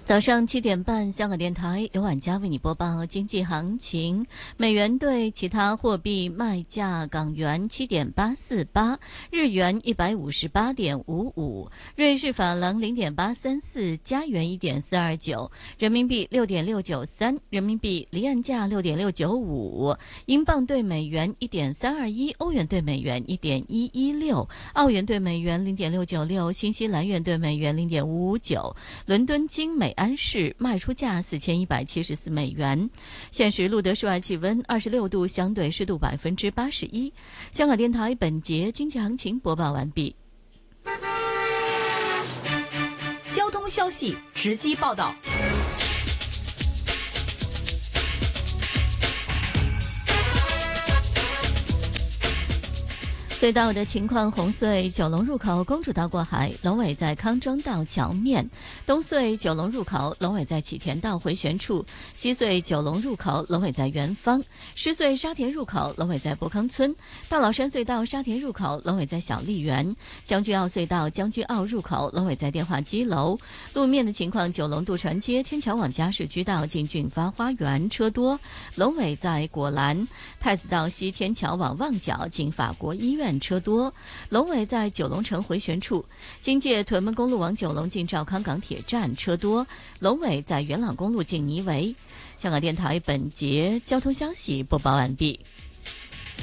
早上7点半，香港电台由晚佳为你播报经济行情。美元对其他货币卖价：港元7.848，日元158.55，瑞士法郎0.834，加元1.429，人民币6.693，人民币离岸价6.695，英镑对美元1.321，欧元对美元1.116，澳元对美元0.696，新西兰元对美元0.559。伦敦金每安士卖出价4174美元。现时录得室外气温26度，相对湿度81%。香港电台本节经济行情播报完毕。 交通消息直击报道。 隧道的情况：红隧九龙入口公主道过海，龙尾在康庄道桥面；东隧九龙入口龙尾在启田道回旋处；西隧九龙入口龙尾在元芳；狮隧沙田入口龙尾在博康村；大老山隧道沙田入口龙尾在小丽园；将军澳隧道将军澳入口龙尾在电话机楼。路面的情况：九龙渡船街天桥往嘉市居道进俊发花园车多，龙尾在果栏；太子道西天桥往旺角进法国医院车多，龙尾在九龙城回旋处；新界屯门公路往九龙进兆康港铁站车多，龙尾在元朗公路进泥围。香港电台本节交通消息播报完毕。